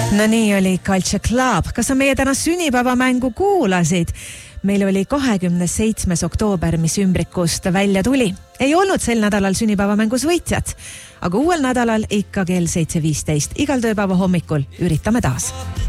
No nii oli Culture Club. Kas sa meie täna sünnipäevamängu kuulasid? Meil oli 27. oktoober, mis ümbrikust välja tuli. Ei olnud sel nädalal sünnipäevamängus võitjat, aga uuel nädalal ikka kell 7.15. Igal tööpäeva hommikul üritame taas.